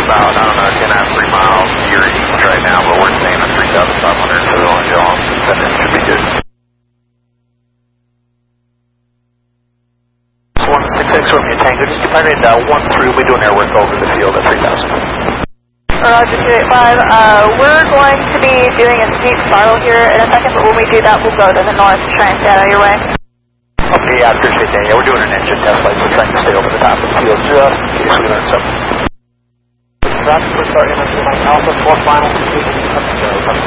about, I don't know, 10.5 miles to your east right now, but we're staying at 3,500 for the orange on. Then it should be good. 166 from your tango. Just keep it 1 through. We're doing airwork over the field at 3,000. Roger, 285. We're going to be doing a steep spiral here in a second, but when we do that, we'll go to the north to try and stay out of your way. Okay, yeah, I appreciate that. Yeah, we're doing an engine test flight, so trying to stay over the top of the field just in case we learn something. Roger, we're starting with Alpha, 4 final.